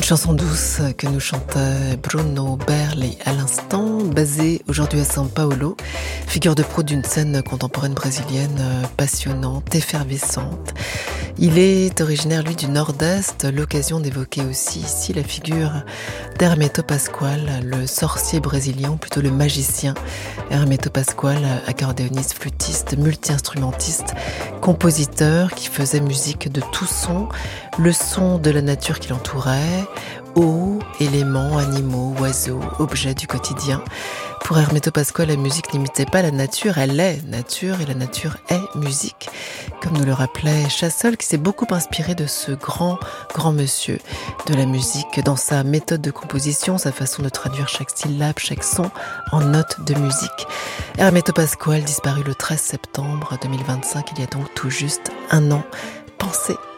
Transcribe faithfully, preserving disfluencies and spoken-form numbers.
chanson douce que nous chantait Bruno Berli à l'instant, basée aujourd'hui à São Paulo, figure de proue d'une scène contemporaine brésilienne passionnante, effervescente. Il est originaire, lui, du Nord-Est, l'occasion d'évoquer aussi ici la figure d'Hermeto Pascoal, le sorcier brésilien, ou plutôt le magicien. Hermeto Pascoal, accordéoniste, flûtiste, multi-instrumentiste, compositeur qui faisait musique de tout son, le son de la nature qui l'entourait, eau, éléments, animaux, oiseaux, objets du quotidien. Pour Hermeto Pascoal, la musique n'imitait pas la nature, elle est nature et la nature est musique. Comme nous le rappelait Chassol, qui s'est beaucoup inspiré de ce grand, grand monsieur de la musique dans sa méthode de composition, sa façon de traduire chaque syllabe, chaque son en notes de musique. Hermeto Pascoal disparu le treize septembre deux mille vingt-cinq, il y a donc tout juste un an. Pensez